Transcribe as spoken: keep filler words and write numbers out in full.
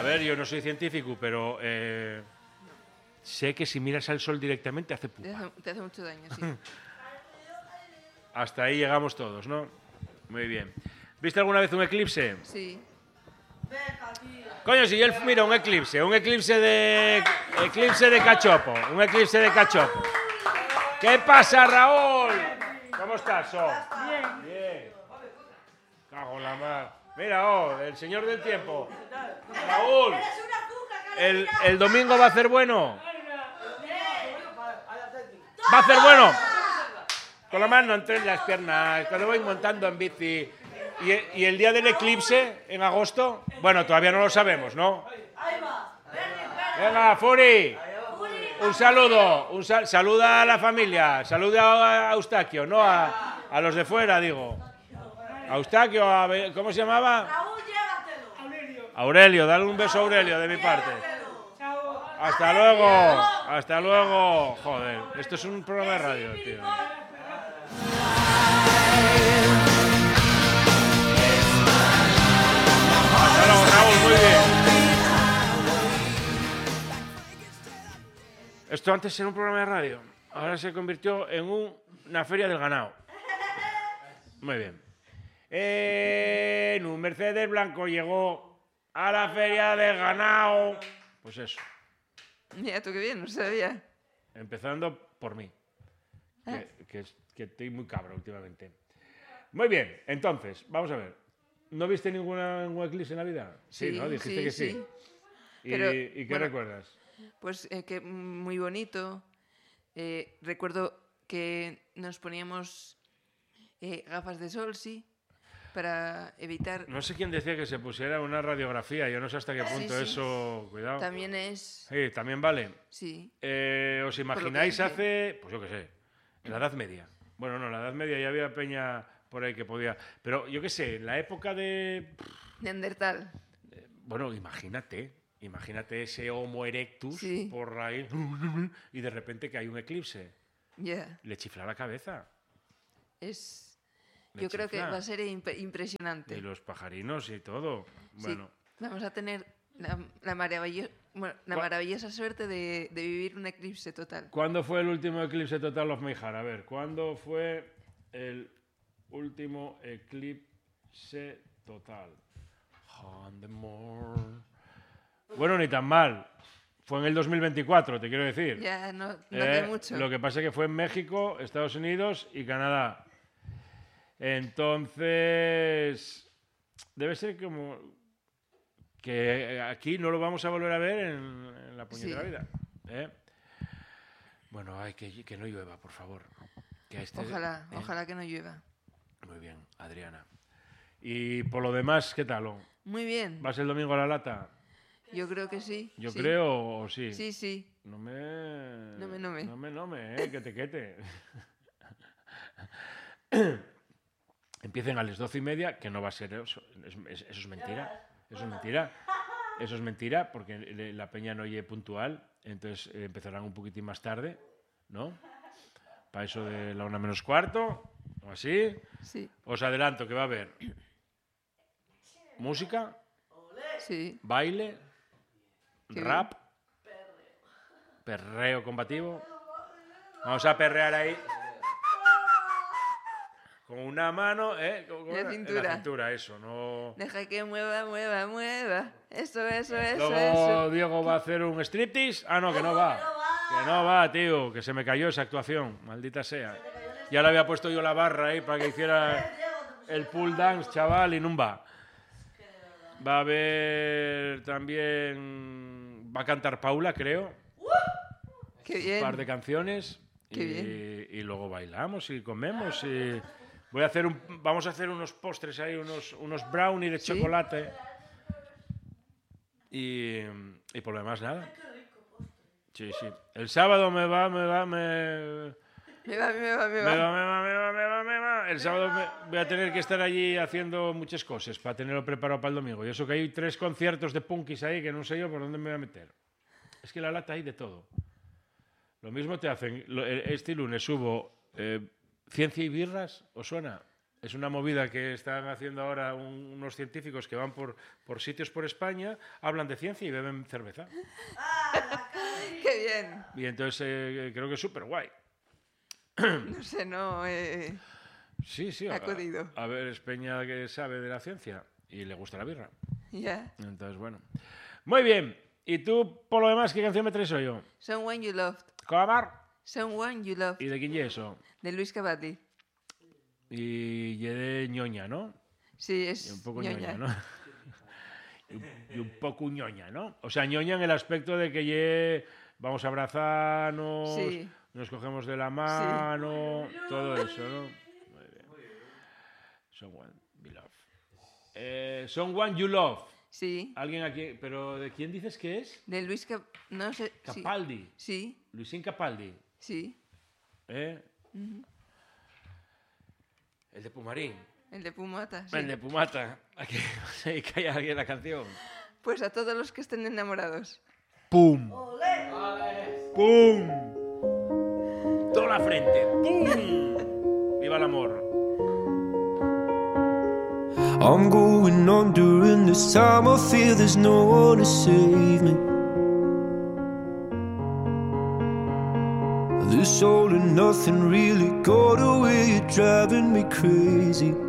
ver, yo no soy científico, pero eh, sé que si miras al sol directamente hace pupa. Te hace, te hace mucho daño, sí. Hasta ahí llegamos todos, ¿no? Muy bien. ¿Viste alguna vez un eclipse? Sí. Coño, si yo, el- mira, un eclipse, un eclipse de eclipse de cachopo, un eclipse de cachopo. ¿Qué pasa, Raúl? ¿Cómo estás, oh? Bien. Bien. Cago en la mar. Mira, oh, el señor del tiempo. Raúl, el, el domingo va a ser bueno. Va a ser bueno. Con la mano entre las piernas, cuando voy montando en bici. ¿Y, y el día del eclipse, en agosto? Bueno, todavía no lo sabemos, ¿no? Venga, Furi. Un saludo. Un sal saluda a la familia. Saluda a Eustaquio, no a, a los de fuera, digo. A Eustaquio, a, ¿cómo se llamaba? Aurelio, dale un beso a Aurelio de mi parte. Hasta luego. Hasta luego. Joder, esto es un programa de radio, tío. Hasta luego, Raúl, muy bien. Esto antes era un programa de radio, ahora se convirtió en un, una feria del ganado. Muy bien. En un Mercedes blanco llegó a la feria del ganado. Pues eso, Mira tú qué bien, no sabía. empezando por mí, Ah. que, que, es- que estoy muy cabra últimamente. Muy bien, entonces, vamos a ver. ¿No viste ninguna, ningún eclipse en la vida? Sí, ¿no? Dijiste sí, que sí. sí. ¿Y, Pero, ¿y qué bueno, recuerdas? Pues eh, que muy bonito. Eh, recuerdo que nos poníamos eh, gafas de sol, sí, para evitar... No sé quién decía que se pusiera una radiografía. Yo no sé hasta qué Sí, punto sí. eso... Cuidado. También es... Sí, también vale. Sí. Eh, ¿Os que imagináis dice. hace, pues yo qué sé, en la Edad Media? Bueno, no, en la Edad Media ya había peña por ahí que podía... Pero yo qué sé, en la época de... Neandertal. Bueno, imagínate, imagínate ese Homo erectus Sí. por ahí y de repente que hay un eclipse. Ya. Le chifla la cabeza. Es... Le Yo creo que chifla. va a ser imp- impresionante. Y los pajarinos y todo. Bueno, Sí. Vamos a tener la, la, maravillo- bueno, la ¿Cuá- maravillosa suerte de, de vivir un eclipse total. ¿cuándo fue el último eclipse total of Mayhar? A ver, ¿cuándo fue el último eclipse total? On the moor. Bueno, ni tan mal. Fue en el dos mil veinticuatro, te quiero decir. Ya no, no Eh, hace mucho. Lo que pasa es que fue en México, Estados Unidos y Canadá. Entonces, debe ser como que aquí no lo vamos a volver a ver en, en la puñetera Sí. vida. ¿eh? Bueno, ay, que, que no llueva, por favor. Que a este- Ojalá, ¿eh? ojalá que no llueva. Muy bien, Adriana. Y por lo demás, ¿qué tal? Muy bien. ¿Vas el domingo a la lata? Yo creo que sí. Yo sí. creo, o sí. Sí, sí. No me... No me, no me. No me, no me, eh, que te quete. Empiecen a las doce y media, que no va a ser eso. Es- es- eso es mentira. Eso es mentira. Eso es mentira, porque le- la peña no llegue puntual. Entonces eh, empezarán un poquitín más tarde, ¿no? Para eso de la una menos cuarto, o así. Sí, Os adelanto que va a haber música, sí. baile, Qué rap, perreo combativo. Vamos a perrear ahí. Con una mano, ¿eh? Con- con En la una- cintura. En la cintura, eso, no... Deja que mueva, mueva, mueva. Eso, eso, eso, Luego eso. Diego va a hacer un striptease. Ah, no, que no va. Que no va, tío. Que se me cayó esa actuación. Maldita sea. Ya le había puesto yo la barra ahí para que hiciera el pool dance, chaval, y no va. Va a haber también... Va a cantar Paula, creo. Qué Un bien. par de canciones. Qué y, bien. y luego bailamos y comemos. Y voy a hacer un, vamos a hacer unos postres ahí, unos, unos brownies de ¿Sí? chocolate. Y, y por lo demás, nada. Sí, sí. El sábado me va, me va, me... Me va, me va, me Me va. va, me va, me va, me va, me va. El sábado me- voy a tener que estar allí haciendo muchas cosas para tenerlo preparado para el domingo. Y eso que hay tres conciertos de punkis ahí que no sé yo por dónde me voy a meter. Es que la lata hay de todo. Lo mismo te hacen. lo- Este lunes subo eh, Ciencia y Birras, ¿os suena? Es una movida que están haciendo ahora un, unos científicos que van por, por sitios por España, hablan de ciencia y beben cerveza. ¡Qué bien! Y entonces eh, creo que es súper guay. No sé, no he Sí, sí. A, acudido. a ver, es Peña que sabe de la ciencia y le gusta la birra. Ya. Entonces, bueno. Muy bien. ¿Y tú, por lo demás, qué canción me traes hoy yo? Someone You Loved. ¿Comar? Someone You Loved. ¿Y de quién es eso? De Luis Capaldi. Y y de ñoña, ¿no? Sí, Y es un poco ñoña. ñoña, ¿no? y, un, y un poco ñoña, ¿no? O sea, ñoña en el aspecto de que ye, vamos a abrazarnos, Sí. nos cogemos de la mano, todo eso, ¿no? Muy bien. Someone you love. Eh, someone you love. Sí. Alguien aquí, pero ¿de quién dices que es? De Luis Cap... No sé. sí. Capaldi. Sí, Luisín Capaldi. sí. ¿Eh? El de Pumarín. El de Pumata, sí. El de Pumata. Aquí se calla alguien la canción. Pues a todos los que estén enamorados. ¡Pum! ¡Pum! Toda la frente. ¡Pum! ¡Viva el amor! I'm going under and this time I feel there's no one to save me. This all and nothing really got away, you're driving me crazy.